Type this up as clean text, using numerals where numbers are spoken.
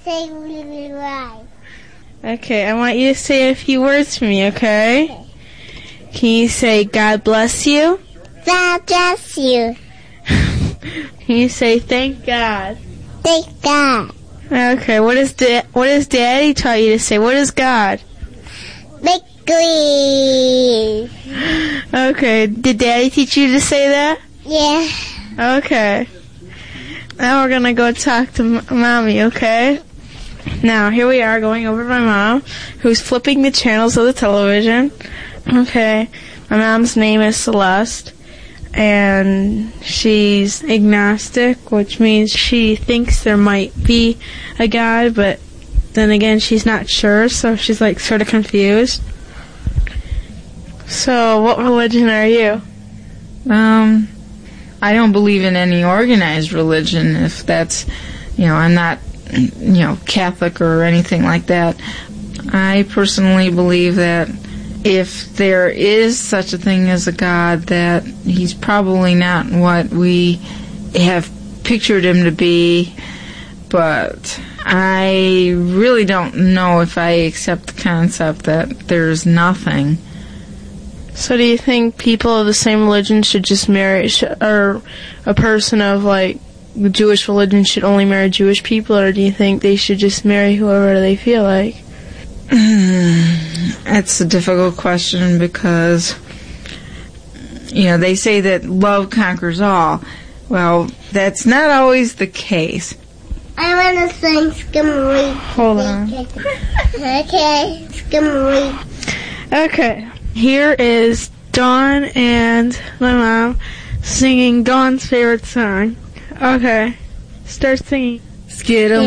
say really right. Okay, I want you to say a few words for me, okay? Can you say, God bless you? God bless you. Can you say, thank God? Thank God. Okay, what does Daddy taught you to say? What is God? Make green. Okay, did Daddy teach you to say that? Yeah. Okay. Now we're gonna go talk to Mommy, okay? Now, here we are going over to my mom, who's flipping the channels of the television. Okay, my mom's name is Celeste, and she's agnostic, which means she thinks there might be a God, but then again, she's not sure, so she's like sort of confused. So, what religion are you? I don't believe in any organized religion, if that's, I'm not, Catholic or anything like that. I personally believe that if there is such a thing as a God, that he's probably not what we have pictured him to be, but I really don't know if I accept the concept that there's nothing. So do you think people of the same religion should just marry, or a person of, like, the Jewish religion should only marry Jewish people, or do you think they should just marry whoever they feel like? It's a difficult question because, they say that love conquers all. Well, that's not always the case. I want to sing Skimmery. Hold on. Okay, Skimmery. Okay. Here is Dawn and my mom singing Dawn's favorite song. Okay. Start singing. Skittle